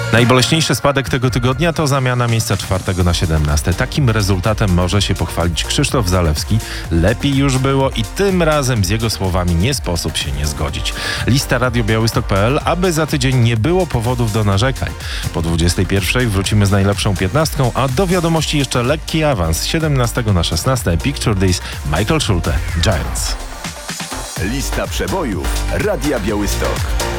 Najboleśniejszy spadek tego tygodnia to zamiana miejsca 4 na 17. Takim rezultatem może się pochwalić Krzysztof Zalewski. Lepiej już było i tym razem z jego słowami nie sposób się nie zgodzić. Lista radiobiałystok.pl, aby za tydzień nie było powodów do narzekań. Po 21 wrócimy z najlepszą 15, a do wiadomości jeszcze lekki awans z 17 na 16. Picture This, Michael Schulte, Giants. Lista przebojów Radia Białystok.